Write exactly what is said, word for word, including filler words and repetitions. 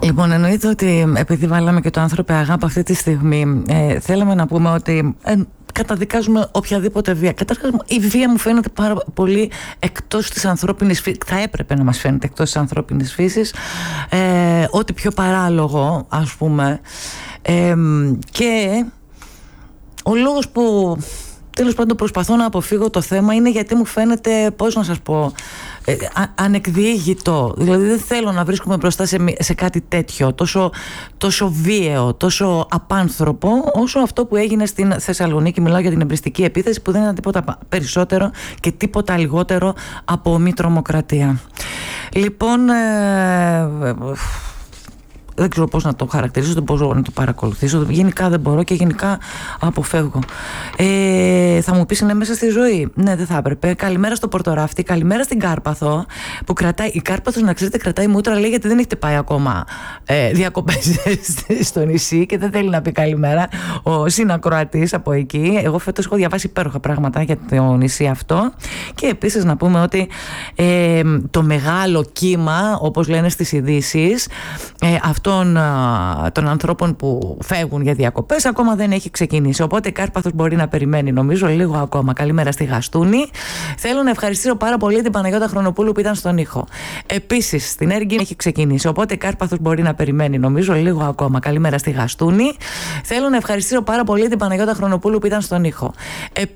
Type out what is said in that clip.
Λοιπόν, εννοείται ότι επειδή βάλαμε και το άνθρωπο αγάπη αυτή τη στιγμή, ε, θέλαμε να πούμε ότι ε, καταδικάζουμε οποιαδήποτε βία. Καταρχάς, η βία μου φαίνεται πάρα πολύ εκτός της ανθρώπινης φύσης. Θα έπρεπε να μας φαίνεται εκτός της ανθρώπινης φύσης. Ε, ό,τι πιο παράλογο, ας πούμε. Ε, και ο λόγος που τέλος πάντων προσπαθώ να αποφύγω το θέμα είναι γιατί μου φαίνεται, πώς να σας πω, ε, α, ανεκδιήγητο. Δηλαδή δεν θέλω να βρίσκομαι μπροστά σε, σε κάτι τέτοιο, τόσο, τόσο βίαιο, τόσο απάνθρωπο, όσο αυτό που έγινε στην Θεσσαλονίκη. Μιλάω για την εμπριστική επίθεση που δεν ήταν τίποτα περισσότερο και τίποτα λιγότερο από μη τρομοκρατία. Λοιπόν, ε, δεν ξέρω πώς να το χαρακτηρίσω, δεν μπορώ να το παρακολουθήσω. Γενικά δεν μπορώ και γενικά αποφεύγω. Ε, θα μου πεις, είναι μέσα στη ζωή. Ναι, δεν θα έπρεπε. Καλημέρα στο Πορτοράφτη, καλημέρα στην Κάρπαθο. Που κρατάει, η Κάρπαθος, να ξέρετε, κρατάει μούτρα, λέει, γιατί δεν έχετε πάει ακόμα ε, διακοπές στο νησί και δεν θέλει να πει καλημέρα ο συνακροατής από εκεί. Εγώ φέτος έχω διαβάσει υπέροχα πράγματα για το νησί αυτό. Και επίσης να πούμε ότι ε, το μεγάλο κύμα, όπως λένε στις ειδήσεις, ε, των, των ανθρώπων που φεύγουν για διακοπές ακόμα δεν έχει ξεκινήσει, οπότε Κάρπαθος μπορεί να περιμένει νομίζω λίγο ακόμα. Καλημέρα στη Γαστούνη. Θέλω να ευχαριστήσω πάρα πολύ την Παναγιώτα Χρονοπούλου που ήταν στον ήχο. Επίσης στην Έργη έχει ξεκινήσει, οπότε Κάρπαθος μπορεί να περιμένει νομίζω λίγο ακόμα. Καλημέρα στη Γαστούνη. Θέλω να ευχαριστήσω πάρα πολύ την Παναγιώτα Χρονοπούλου που ήταν στον ήχο.